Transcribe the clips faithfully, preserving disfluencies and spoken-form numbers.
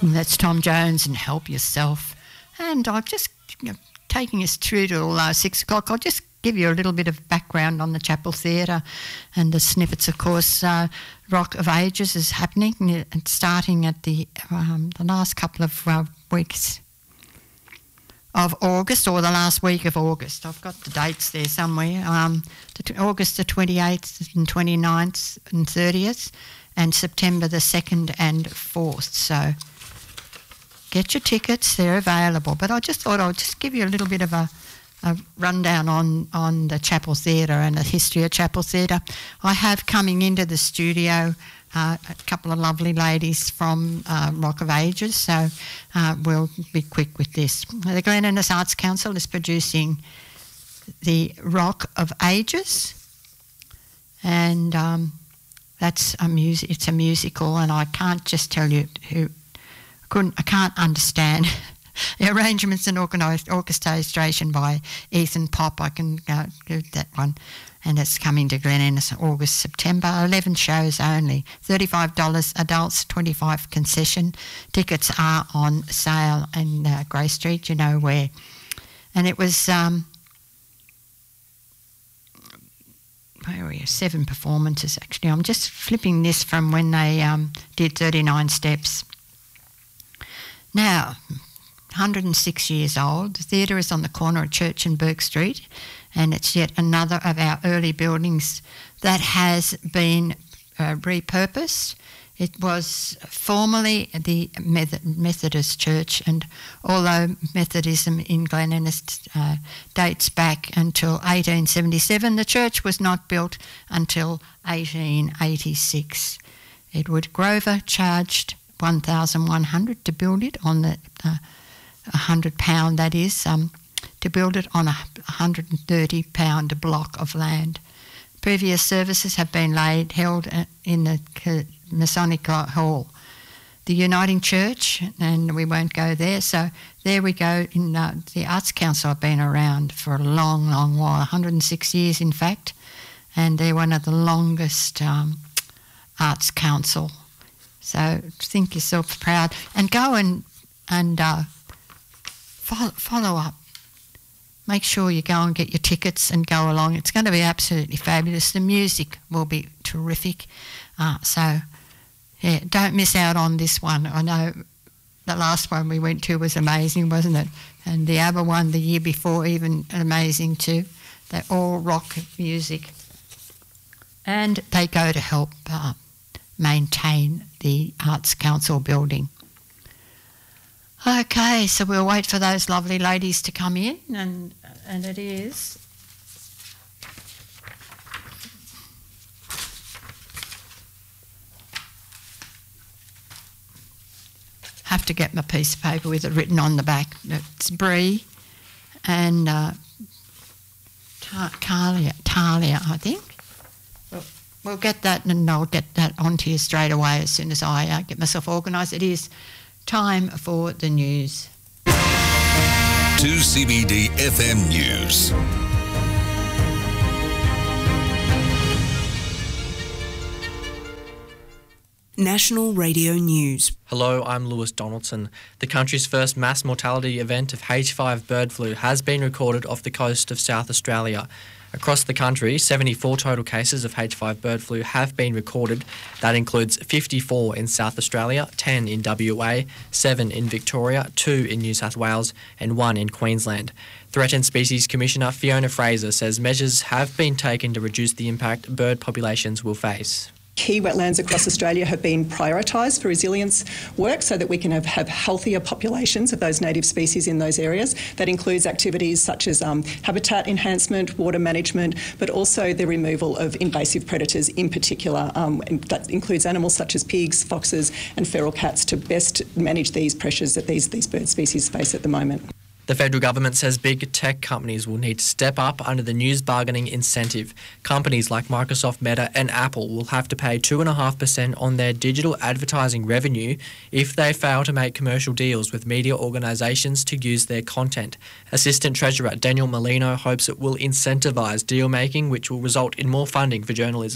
That's Tom Jones and Help Yourself. And I'm just you know, taking us through till uh, six o'clock. I'll just give you a little bit of background on the Chapel Theatre and the snippets. Of course, uh, Rock of Ages is happening and starting at the um, the last couple of uh, weeks of August, or the last week of August. I've got the dates there somewhere. Um, the t- August the twenty-eighth and twenty-ninth and thirtieth, and September the second and fourth. So get your tickets, they're available. But I just thought I'd just give you a little bit of a, a rundown on, on the Chapel Theatre and the history of Chapel Theatre. I have coming into the studio uh, a couple of lovely ladies from uh, Rock of Ages, so uh, we'll be quick with this. The Glen Innes Arts Council is producing the Rock of Ages, and um, that's a music. It's a musical, and I can't just tell you who. Couldn't, I can't understand the arrangements and organised orchestration by Ethan Pop. I can uh, do that one, and it's coming to Glen Innes August, September. eleven shows only, thirty-five dollars adults, twenty-five dollars concession. Tickets are on sale in uh, Grey Street, you know where. And it was um, where were you? Seven performances actually. I'm just flipping this from when they um, did thirty-nine Steps. Now, one hundred six years old, the theatre is on the corner of Church and Burke Street, and it's yet another of our early buildings that has been uh, repurposed. It was formerly the Methodist Church, and although Methodism in Glen Innes uh, dates back until eighteen seventy-seven, the church was not built until eighteen eighty-six. Edward Grover charged one thousand one hundred dollars to build it on the uh, one hundred pound, that is, um, to build it on a one hundred thirty pound block of land. Previous services have been laid held in the Masonic Hall. The Uniting Church, and we won't go there, so there we go. In uh, the Arts Council have been around for a long, long while, one hundred six years in fact, and they're one of the longest um, Arts Council. So think yourself proud and go and and uh, follow, follow up. Make sure you go and get your tickets and go along. It's going to be absolutely fabulous. The music will be terrific. Uh, so, yeah, don't miss out on this one. I know the last one we went to was amazing, wasn't it? And the other one the year before, even amazing too. They're all rock music. And they go to help uh, maintain the Arts Council building. Okay, so we'll wait for those lovely ladies to come in, and and it is have to get my piece of paper with it written on the back. It's Bree and uh, Talia, Talia, I think. We'll get that, and I'll get that onto you straight away as soon as I uh, get myself organised. It is time for the news. two C B D F M News. National Radio News. Hello, I'm Lewis Donaldson. The country's first mass mortality event of H five bird flu has been recorded off the coast of South Australia. Across the country, seventy-four total cases of H five bird flu have been recorded. That includes fifty-four in South Australia, ten in W A, seven in Victoria, two in New South Wales and one in Queensland. Threatened Species Commissioner Fiona Fraser says measures have been taken to reduce the impact bird populations will face. Key wetlands across Australia have been prioritised for resilience work so that we can have, have healthier populations of those native species in those areas. That includes activities such as um, habitat enhancement, water management, but also the removal of invasive predators in particular. Um, and that includes animals such as pigs, foxes and feral cats to best manage these pressures that these, these bird species face at the moment. The federal government says big tech companies will need to step up under the news bargaining incentive. Companies like Microsoft, Meta and Apple will have to pay two point five percent on their digital advertising revenue if they fail to make commercial deals with media organisations to use their content. Assistant Treasurer Daniel Molino hopes it will incentivise deal-making, which will result in more funding for journalism.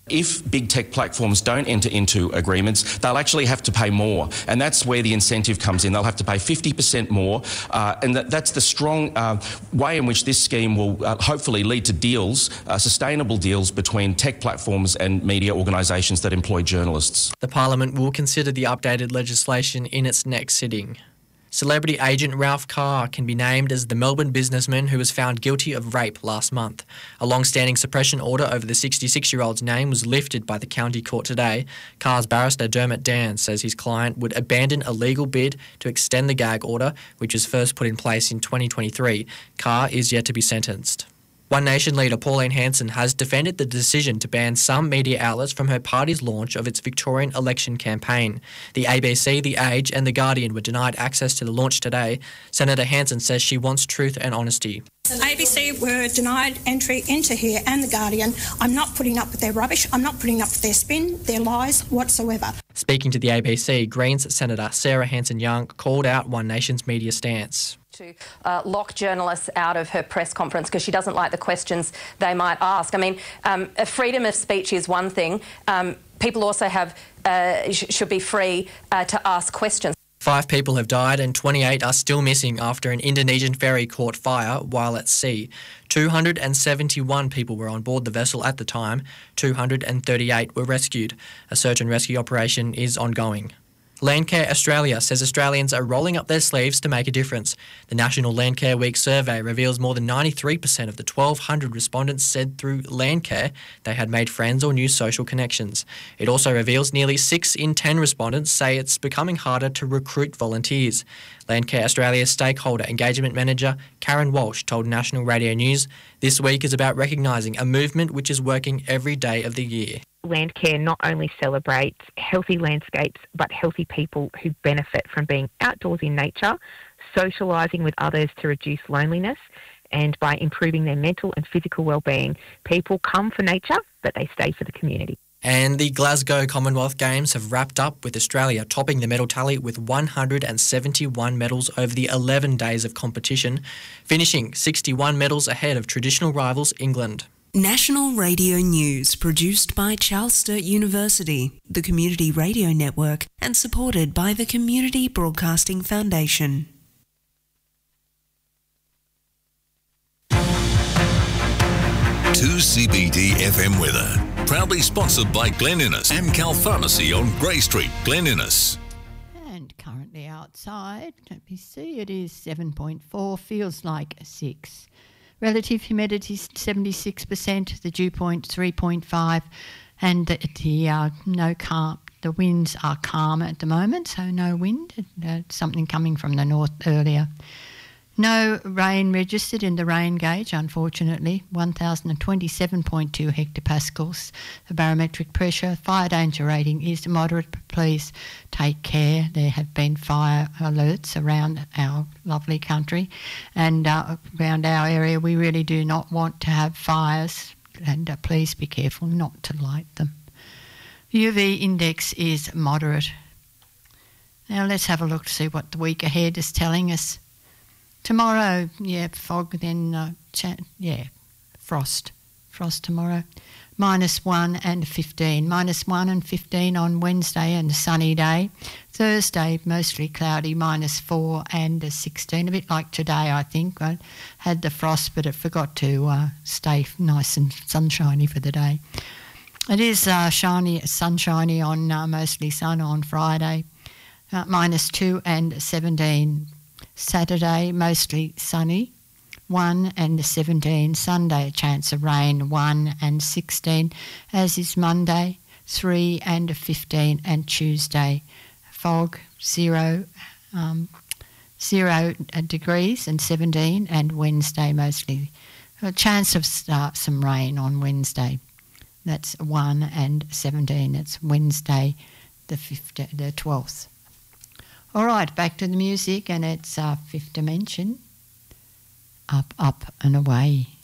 If big tech platforms don't enter into agreements, they'll actually have to pay more, and that's where the incentive comes in. They'll have to pay fifty percent more, uh, and that, that's the strong uh, way in which this scheme will uh, hopefully lead to deals, uh, sustainable deals between tech platforms and media organisations that employ journalists. The Parliament will consider the updated legislation in its next sitting. Celebrity agent Ralph Carr can be named as the Melbourne businessman who was found guilty of rape last month. A long-standing suppression order over the sixty-six-year-old's name was lifted by the county court today. Carr's barrister Dermot Dan says his client would abandon a legal bid to extend the gag order, which was first put in place in twenty twenty-three. Carr is yet to be sentenced. One Nation leader Pauline Hanson has defended the decision to ban some media outlets from her party's launch of its Victorian election campaign. The A B C, The Age and The Guardian were denied access to the launch today. Senator Hanson says she wants truth and honesty. A B C were denied entry into here and The Guardian. I'm not putting up with their rubbish. I'm not putting up with their spin, their lies whatsoever. Speaking to the A B C, Greens Senator Sarah Hanson-Young called out One Nation's media stance. To uh, lock journalists out of her press conference because she doesn't like the questions they might ask. I mean, um, a freedom of speech is one thing. Um, people also have uh, sh- should be free uh, to ask questions. Five people have died and twenty-eight are still missing after an Indonesian ferry caught fire while at sea. two hundred seventy-one people were on board the vessel at the time. two hundred thirty-eight were rescued. A search and rescue operation is ongoing. Landcare Australia says Australians are rolling up their sleeves to make a difference. The National Landcare Week survey reveals more than ninety-three percent of the twelve hundred respondents said through Landcare they had made friends or new social connections. It also reveals nearly six in ten respondents say it's becoming harder to recruit volunteers. Landcare Australia's stakeholder engagement manager Karen Walsh told National Radio News, "This week is about recognising a movement which is working every day of the year." Landcare not only celebrates healthy landscapes but healthy people who benefit from being outdoors in nature, socialising with others to reduce loneliness, and by improving their mental and physical well-being. People come for nature, but they stay for the community. And the Glasgow Commonwealth Games have wrapped up with Australia topping the medal tally with one hundred seventy-one medals over the eleven days of competition, finishing sixty-one medals ahead of traditional rivals England. National Radio News, produced by Charles Sturt University, the Community Radio Network, and supported by the Community Broadcasting Foundation. two C B D F M weather. Proudly sponsored by Glen Innes, Amcal Pharmacy on Grey Street, Glen Innes. And currently outside, let me see, it is seven point four, feels like six. Relative humidity is seventy-six percent, the dew point three point five, and the, the uh, no calm. The winds are calm at the moment, so no wind. Uh, something coming from the north earlier. No rain registered in the rain gauge, unfortunately, one thousand twenty-seven point two hectopascals. The barometric pressure, fire danger rating is moderate, but please take care. There have been fire alerts around our lovely country, and uh, around our area we really do not want to have fires, and uh, please be careful not to light them. U V index is moderate. Now let's have a look to see what the week ahead is telling us. Tomorrow, yeah, fog, then, uh, cha- yeah, frost. Frost tomorrow. Minus one and fifteen. Minus one and fifteen on Wednesday and a sunny day. Thursday, mostly cloudy, minus four and a sixteen. A bit like today, I think. I had the frost, but it forgot to uh, stay nice and sunshiny for the day. It is uh, shiny, sunshiny on uh, mostly sun on Friday. Uh, minus two and seventeen. Saturday, mostly sunny, one and seventeen. Sunday, a chance of rain, one and sixteen. As is Monday, three and fifteen. And Tuesday, fog, zero, um, zero degrees and seventeen. And Wednesday, mostly a chance of start some rain on Wednesday. That's one and seventeen. It's Wednesday, the fifteenth, the twelfth. All right, back to the music, and it's uh, Fifth Dimension, Up, Up and Away.